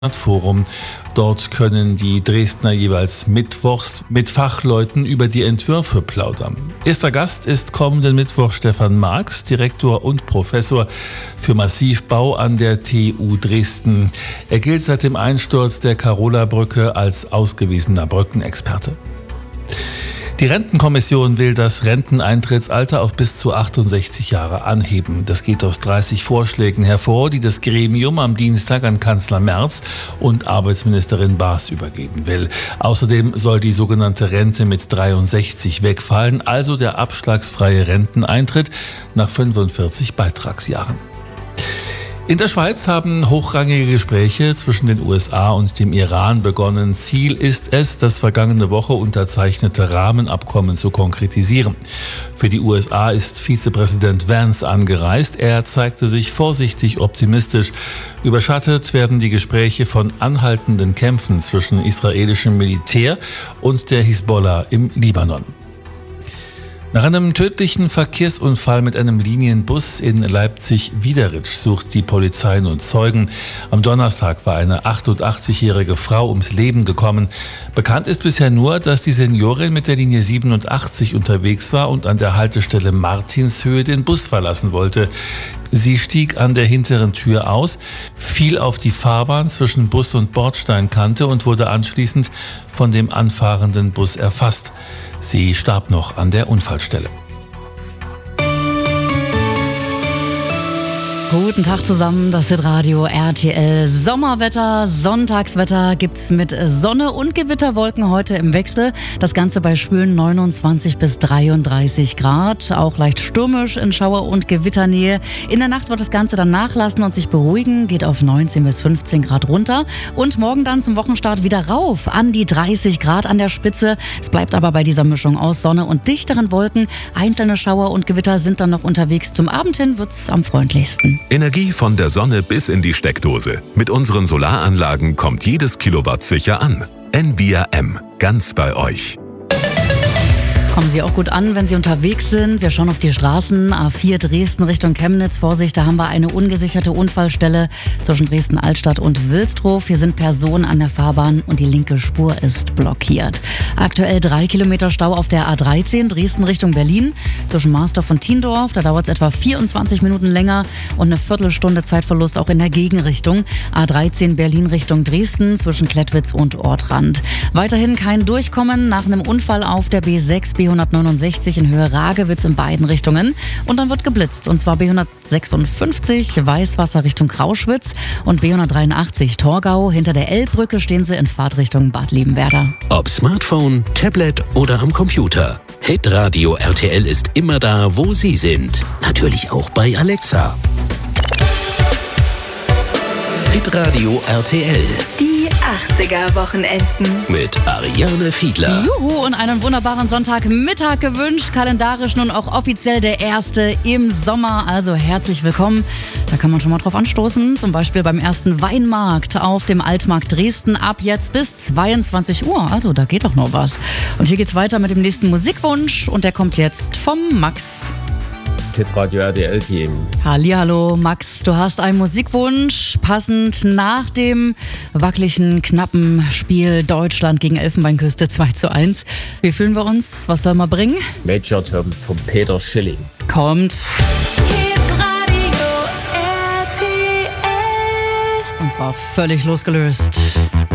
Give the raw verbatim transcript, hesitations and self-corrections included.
Forum. Dort können die Dresdner jeweils mittwochs mit Fachleuten über die Entwürfe plaudern. Erster Gast ist kommenden Mittwoch Stefan Marx, Direktor und Professor für Massivbau an der T U Dresden. Er gilt seit dem Einsturz der Karola-Brücke als ausgewiesener Brückenexperte. Die Rentenkommission will das Renteneintrittsalter auf bis zu achtundsechzig Jahre anheben. Das geht aus dreißig Vorschlägen hervor, die das Gremium am Dienstag an Kanzler Merz und Arbeitsministerin Baas übergeben will. Außerdem soll die sogenannte Rente mit dreiundsechzig wegfallen, also der abschlagsfreie Renteneintritt nach fünfundvierzig Beitragsjahren. In der Schweiz haben hochrangige Gespräche zwischen den U S A und dem Iran begonnen. Ziel ist es, das vergangene Woche unterzeichnete Rahmenabkommen zu konkretisieren. Für die U S A ist Vizepräsident Vance angereist. Er zeigte sich vorsichtig optimistisch. Überschattet werden die Gespräche von anhaltenden Kämpfen zwischen israelischem Militär und der Hisbollah im Libanon. Nach einem tödlichen Verkehrsunfall mit einem Linienbus in Leipzig-Wiederitsch sucht die Polizei nun Zeugen. Am Donnerstag war eine achtundachtzigjährige Frau ums Leben gekommen. Bekannt ist bisher nur, dass die Seniorin mit der Linie siebenundachtzig unterwegs war und an der Haltestelle Martinshöhe den Bus verlassen wollte. Sie stieg an der hinteren Tür aus, fiel auf die Fahrbahn zwischen Bus und Bordsteinkante und wurde anschließend von dem anfahrenden Bus erfasst. Sie starb noch an der Unfallstelle. Guten Tag zusammen, das ist Radio R T L. Sommerwetter, Sonntagswetter gibt's mit Sonne und Gewitterwolken heute im Wechsel. Das Ganze bei schwülen neunundzwanzig bis dreiunddreißig Grad. Auch leicht stürmisch in Schauer- und Gewitternähe. In der Nacht wird das Ganze dann nachlassen und sich beruhigen. Geht auf neunzehn bis fünfzehn Grad runter. Und morgen dann zum Wochenstart wieder rauf an die dreißig Grad an der Spitze. Es bleibt aber bei dieser Mischung aus Sonne und dichteren Wolken. Einzelne Schauer und Gewitter sind dann noch unterwegs. Zum Abend hin wird's am freundlichsten. Energie von der Sonne bis in die Steckdose. Mit unseren Solaranlagen kommt jedes Kilowatt sicher an. N V I A M, ganz bei euch. Kommen Sie auch gut an, wenn Sie unterwegs sind. Wir schauen auf die Straßen. A vier Dresden Richtung Chemnitz. Vorsicht, da haben wir eine ungesicherte Unfallstelle zwischen Dresden-Altstadt und Wilstrow. Hier sind Personen an der Fahrbahn und die linke Spur ist blockiert. Aktuell drei Kilometer Stau auf der A dreizehn Dresden Richtung Berlin. Zwischen Marsdorf und Tiendorf. Da dauert es etwa vierundzwanzig Minuten länger und eine Viertelstunde Zeitverlust auch in der Gegenrichtung. A dreizehn Berlin Richtung Dresden zwischen Klettwitz und Ortrand. Weiterhin kein Durchkommen nach einem Unfall auf der B sechs B hundertneunundsechzig in Höhe Ragewitz in beiden Richtungen. Und dann wird geblitzt. Und zwar B hundertsechsundfünfzig Weißwasser Richtung Krauschwitz und B hundertdreiundachtzig Torgau. Hinter der Elbbrücke stehen sie in Fahrtrichtung Bad Liebenwerda. Ob Smartphone, Tablet oder am Computer. Hitradio R T L ist immer da, wo Sie sind. Natürlich auch bei Alexa. Hitradio R T L. Die achtziger-Wochenenden. Mit Ariane Fiedler. Juhu, und einen wunderbaren Sonntagmittag gewünscht. Kalendarisch nun auch offiziell der erste im Sommer. Also herzlich willkommen. Da kann man schon mal drauf anstoßen. Zum Beispiel beim ersten Weinmarkt auf dem Altmarkt Dresden. Ab jetzt bis zweiundzwanzig Uhr. Also da geht doch noch was. Und hier geht's weiter mit dem nächsten Musikwunsch. Und der kommt jetzt vom Max. Hitradio R T L-Team. Hallihallo, Max, du hast einen Musikwunsch, passend nach dem wackeligen, knappen Spiel Deutschland gegen Elfenbeinküste zwei zu eins. Wie fühlen wir uns? Was soll man bringen? Major Tom von Peter Schilling. Kommt. Hitradio R T L. Und zwar völlig losgelöst.